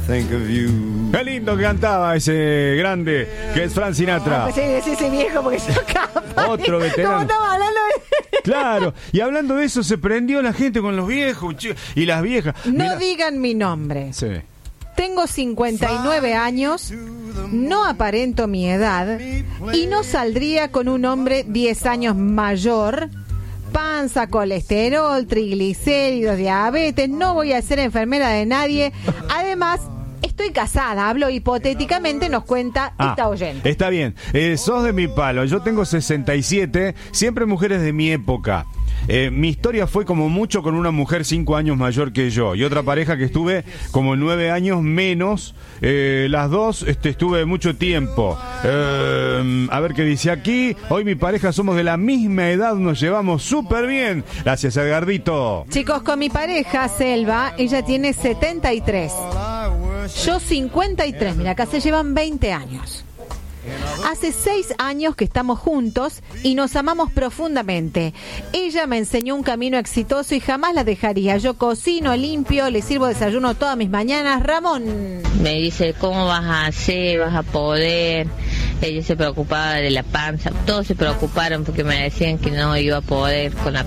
think of you. Qué lindo que cantaba ese grande que es Frank Sinatra. Pues ese viejo porque yo capaz. Otro veterano. ¿Cómo estamos hablando de... Claro, y hablando de eso, se prendió la gente con los viejos y las viejas. No Mirá. digan mi nombre. Sí. Tengo 59 años, no aparento mi edad y no saldría con un hombre 10 años mayor. Panza, colesterol, triglicéridos, diabetes, no voy a ser enfermera de nadie. Además, estoy casada, hablo hipotéticamente, nos cuenta esta oyente. Está bien, sos de mi palo, yo tengo 67, siempre mujeres de mi época. Mi historia fue como mucho con una mujer 5 años mayor que yo y otra pareja que estuve como 9 años menos. Las dos estuve mucho tiempo. A ver qué dice aquí. Hoy mi pareja somos de la misma edad, nos llevamos súper bien. Gracias, Edgardito. Chicos, con mi pareja, Selva, ella tiene 73. Yo 53, mira, acá se llevan 20 años. Hace 6 años que estamos juntos y nos amamos profundamente. Ella me enseñó un camino exitoso y jamás la dejaría. Yo cocino, limpio, le sirvo desayuno todas mis mañanas. Ramón me dice, ¿cómo vas a hacer? ¿Vas a poder? Ella se preocupaba de la panza. Todos se preocuparon porque me decían que no iba a poder con la